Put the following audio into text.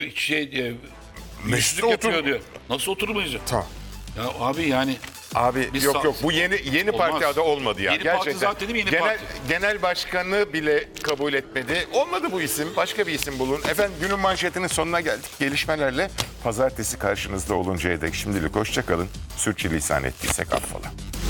Mesut yapıyor diyor. Nasıl oturmayacak? Tamam. Ya abi yani Abi Biz yok bu yeni Olmaz. parti adı olmadı ya. Yeni parti Gerçekten. zaten değil mi? Yeni parti. Genel başkanı bile kabul etmedi. Olmadı bu isim. Başka bir isim bulun. Efendim günün manşetinin sonuna geldik. Gelişmelerle pazartesi karşınızda oluncaya dek şimdilik hoşça kalın. Sürçülisan ettiysek affola.